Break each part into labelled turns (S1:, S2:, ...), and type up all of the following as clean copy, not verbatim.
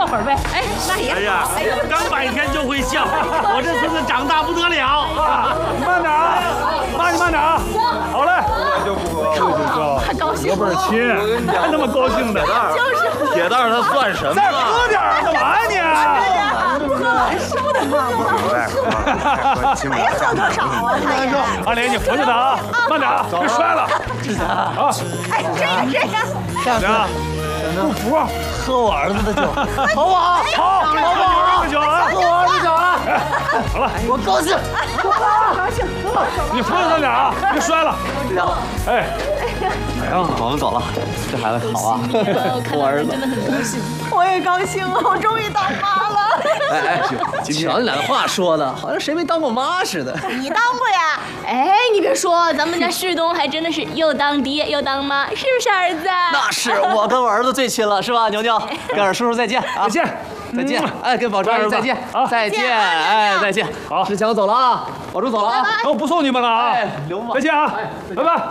S1: 会儿呗。哎，那也好。哎呀，刚满1天就会笑，我这孙子长大不得了啊！
S2: 慢点啊，慢点啊。好嘞。就不喝，
S1: 他高兴，
S2: 有本亲，还那么高兴的。
S1: 就是
S3: 铁蛋他算什么？
S2: 再喝点啊，干嘛呀
S1: 你？不喝完舍不得喝吗？哎呀，喝多少啊？
S2: 阿莲，你扶着他啊，慢点啊，别摔了。啊，
S1: 哎，这个。
S2: 大娘，不服，
S3: 喝我儿子的酒，好不好？
S2: 好，好不好？酒啊，
S3: 喝我儿子酒啊！
S2: 好了，
S3: 我高兴，
S1: 高兴，
S2: 你扶着他俩啊，别摔了。哎，
S3: 我们走了，这孩子好啊，我儿子
S1: 真的很高兴，我也高兴啊，我终于当妈了。
S3: 哎，瞧你俩话说的，好像谁没当过妈似的。
S1: 你当过呀？哎，你别说，咱们家旭东还真的是又当爹又当妈，是不是儿子？
S3: 那是我跟我儿子最亲了，是吧，牛牛？跟二叔叔再见啊！
S2: 再见，
S3: 再见！哎，跟宝珠阿姨再见
S2: 啊！
S3: 再见！哎，再见！
S2: 好，
S3: 志强走了啊，宝珠走了啊，
S2: 那我不送你们了啊！
S3: 留吧。
S2: 再见啊！拜拜。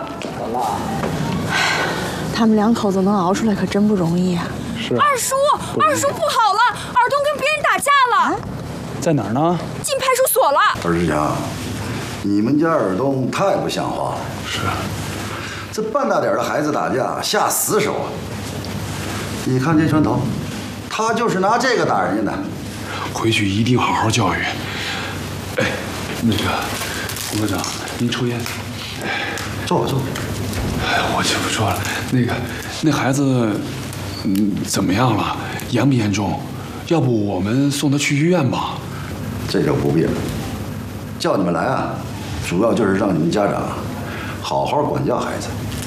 S4: 他们2口子能熬出来可真不容易啊！
S2: 是。
S5: 二叔不好了，尔东跟别人打架了。
S2: 在哪儿呢？
S5: 进派出所了。
S6: 二师强，你们家尔东太不像话了。
S2: 是。
S6: 这半大点的孩子打架下死手啊！你看这拳头，他就是拿这个打人家的。
S7: 回去一定好好教育。哎，那个洪科长，您抽烟？
S6: 坐吧。
S7: 哎，我就不说了。那孩子，怎么样了？严不严重？要不我们送他去医院吧？
S6: 这就不必了。叫你们来啊，主要就是让你们家长好好管教孩子。